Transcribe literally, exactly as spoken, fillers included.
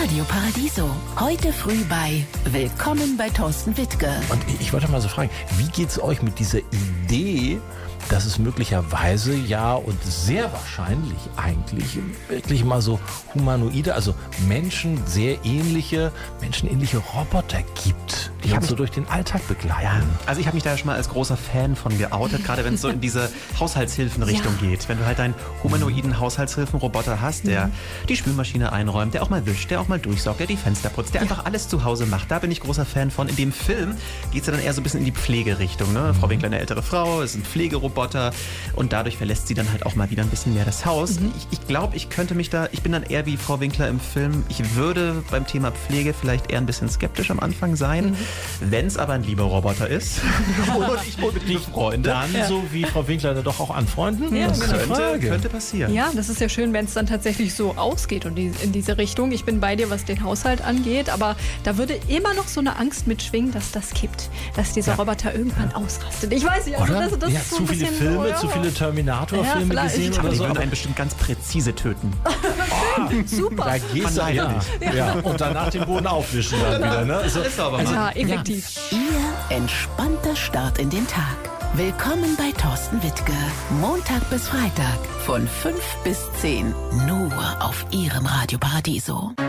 Radio Paradiso. Heute früh bei Willkommen bei Thorsten Wittke. Und ich wollte mal so fragen, wie geht's euch mit dieser Idee, dass es möglicherweise ja und sehr wahrscheinlich eigentlich wirklich mal so humanoide, also Menschen sehr ähnliche, menschenähnliche Roboter gibt, die uns so durch den Alltag begleiten. Ja, also ich habe mich da schon mal als großer Fan von geoutet, gerade wenn es so in diese Haushaltshilfenrichtung Ja. geht. Wenn du halt einen humanoiden Haushaltshilfenroboter hast, der die Spülmaschine einräumt, der auch mal wischt, der auch mal durchsaugt, der die Fenster putzt, der einfach alles zu Hause macht. Da bin ich großer Fan von. In dem Film geht es ja dann eher so ein bisschen in die Pflegerichtung. Ne? Frau Winkler, eine ältere Frau, ist ein Pflegeroboter und dadurch verlässt sie dann halt auch mal wieder ein bisschen mehr das Haus. Mhm. Ich, ich glaube, ich könnte mich da, ich bin dann eher wie Frau Winkler im Film. Ich würde beim Thema Pflege vielleicht eher ein bisschen skeptisch am Anfang sein. Mhm. Wenn es aber ein lieber Roboter ist und ich bin mit liebe Freunde, Dann, so wie Frau Winkler, dann doch auch anfreunden? Ja, Das ist genau. die könnte, Frage. könnte passieren. Ja, das ist ja schön, wenn es dann tatsächlich so ausgeht und die, in diese Richtung. Ich bin bei dir, was den Haushalt angeht, aber da würde immer noch so eine Angst mitschwingen, dass das kippt, dass dieser Ja. Roboter irgendwann ausrastet. Ich weiß nicht, also Oder? das, das ja, ist so zu ein viele bisschen Filme, so, ja. zu viele Terminator-Filme Ja, vielleicht. gesehen Aber Aber oder die so. würden Aber einen bestimmt ganz präzise töten. Super. da gehst du, Man ja, leidet ja. Und danach den Boden aufwischen dann wieder. Ne? Also, Ist aber Ja, mal. effektiv. Ihr entspannter Start in den Tag. Willkommen bei Thorsten Wittke. Montag bis Freitag von fünf bis zehn. Nur auf Ihrem Radio Paradiso.